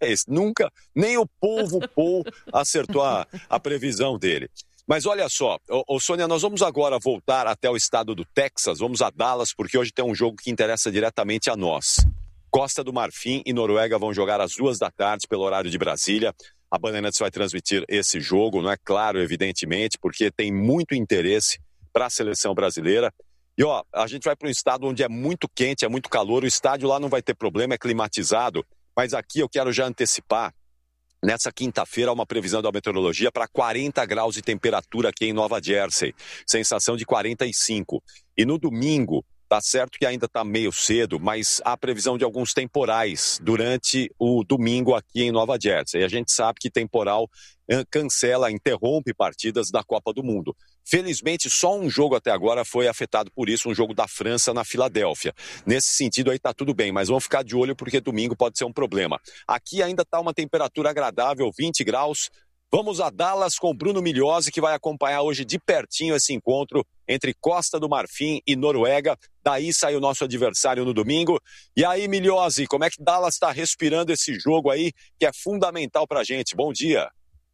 é esse? Nunca, nem o polvo Paul acertou a previsão dele. Mas olha só, Sônia, nós vamos agora voltar até o estado do Texas, vamos a Dallas, porque hoje tem um jogo que interessa diretamente a nós. Costa do Marfim e Noruega vão jogar às 14h pelo horário de Brasília. A Bandeirantes vai transmitir esse jogo, não é claro, evidentemente, porque tem muito interesse para a seleção brasileira. E a gente vai para um estado onde é muito quente, é muito calor, o estádio lá não vai ter problema, é climatizado. Mas aqui eu quero já antecipar, nessa quinta-feira há uma previsão da meteorologia para 40 graus de temperatura aqui em Nova Jersey, sensação de 45. E no domingo, tá certo que ainda está meio cedo, mas há previsão de alguns temporais durante o domingo aqui em Nova Jersey. E a gente sabe que temporal cancela, interrompe partidas da Copa do Mundo. Felizmente, só um jogo até agora foi afetado por isso, um jogo da França na Filadélfia. Nesse sentido aí tá tudo bem, mas vamos ficar de olho porque domingo pode ser um problema. Aqui ainda está uma temperatura agradável, 20 graus. Vamos a Dallas com Bruno Migliozzi, que vai acompanhar hoje de pertinho esse encontro entre Costa do Marfim e Noruega. Daí sai o nosso adversário no domingo. E aí, Migliozzi, como é que Dallas está respirando esse jogo aí, que é fundamental para a gente? Bom dia.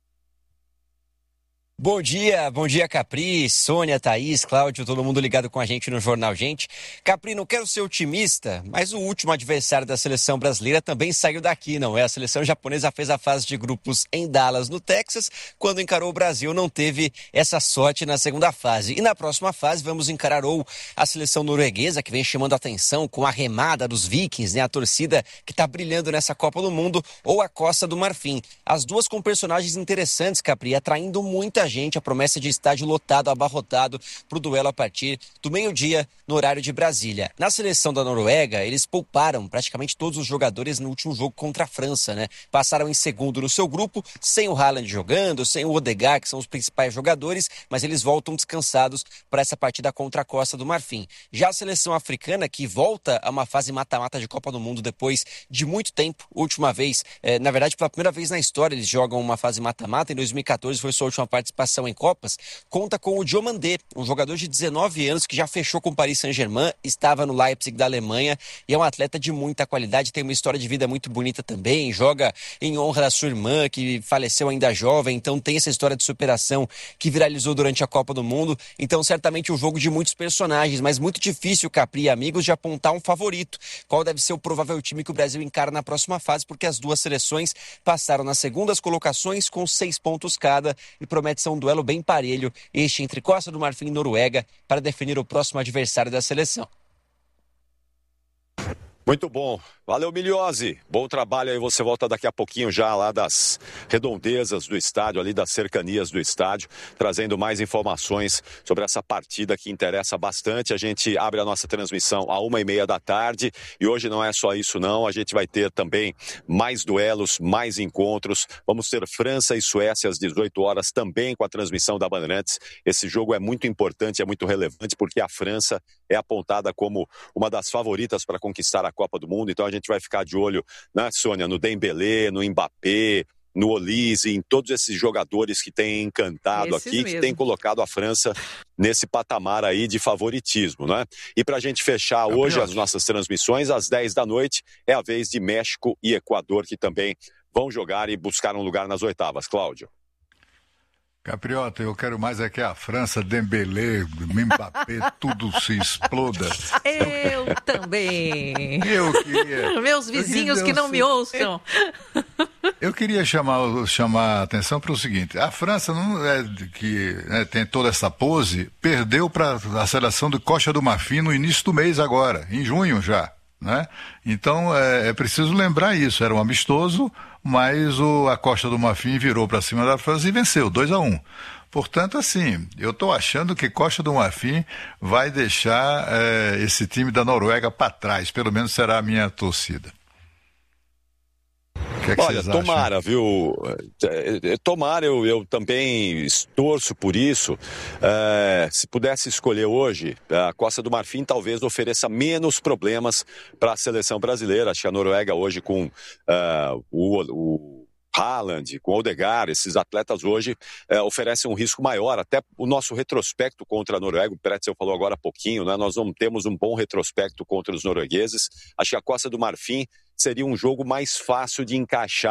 Bom dia Capri, Sônia, Thaís, Cláudio, todo mundo ligado com a gente no Jornal Gente. Capri, não quero ser otimista, mas o último adversário da seleção brasileira também saiu daqui, não é? A seleção japonesa fez a fase de grupos em Dallas, no Texas. Quando encarou o Brasil, não teve essa sorte na segunda fase. E na próxima fase vamos encarar ou a seleção norueguesa, que vem chamando a atenção com a remada dos Vikings, né? A torcida que está brilhando nessa Copa do Mundo, ou a Costa do Marfim. As duas com personagens interessantes, Capri, atraindo muita gente, a promessa de estádio lotado, abarrotado para o duelo a partir do meio-dia no horário de Brasília. Na seleção da Noruega, eles pouparam praticamente todos os jogadores no último jogo contra a França, né? Passaram em segundo no seu grupo, sem o Haaland jogando, sem o Odegaard, que são os principais jogadores, mas eles voltam descansados para essa partida contra a Costa do Marfim. Já a seleção africana, que volta a uma fase mata-mata de Copa do Mundo depois de muito tempo, última vez, na verdade pela primeira vez na história eles jogam uma fase mata-mata, em 2014 foi sua última participação em Copas, conta com o Diomandé, um jogador de 19 anos que já fechou com o Paris Saint-Germain, estava no Leipzig da Alemanha e é um atleta de muita qualidade, tem uma história de vida muito bonita também, joga em honra da sua irmã que faleceu ainda jovem, então tem essa história de superação que viralizou durante a Copa do Mundo, então certamente um jogo de muitos personagens, mas muito difícil, Capri e amigos, de apontar um favorito. Qual deve ser o provável time que o Brasil encara na próxima fase, porque as duas seleções passaram nas segundas colocações com 6 pontos cada e promete ser um duelo bem parelho, este entre Costa do Marfim e Noruega, para definir o próximo adversário da seleção. Muito bom. Valeu, Migliozzi. Bom trabalho aí. Você volta daqui a pouquinho já lá das redondezas do estádio, ali das cercanias do estádio, trazendo mais informações sobre essa partida que interessa bastante. A gente abre a nossa transmissão às 13h30 e hoje não é só isso não. A gente vai ter também mais duelos, mais encontros. Vamos ter França e Suécia às 18h também com a transmissão da Bandeirantes. Esse jogo é muito importante, é muito relevante porque a França é apontada como uma das favoritas para conquistar a Copa do Mundo, então a gente vai ficar de olho, né, Sônia, no Dembélé, no Mbappé, no Olise, em todos esses jogadores que têm encantado aqui, mesmo, que têm colocado a França nesse patamar aí de favoritismo, né? E para a gente fechar hoje as nossas transmissões, às 10 da noite, é a vez de México e Equador, que também vão jogar e buscar um lugar nas oitavas. Cláudio. Capriota, eu quero mais é que a França, Dembélé, Mbappé, tudo se exploda. Eu também. Eu queria... Meus vizinhos que não me ouçam. Eu queria chamar a atenção para o seguinte, a França, não é que tem toda essa pose, perdeu para a seleção de Costa do Marfim no início do mês agora, em junho já. Né? Então é preciso lembrar isso, era um amistoso, mas a Costa do Marfim virou para cima da França e venceu 2-1. Portanto, assim, eu estou achando que Costa do Marfim vai deixar esse time da Noruega para trás, pelo menos será a minha torcida. Olha, tomara, viu? Tomara, eu também torço por isso. Se pudesse escolher hoje, a Costa do Marfim talvez ofereça menos problemas para a seleção brasileira. Acho que a Noruega hoje com o Haaland, com o Odegaard, esses atletas hoje oferecem um risco maior. Até o nosso retrospecto contra a Noruega, o Pretzel falou agora há pouquinho, né? Nós não temos um bom retrospecto contra os noruegueses. Acho que a Costa do Marfim seria um jogo mais fácil de encaixar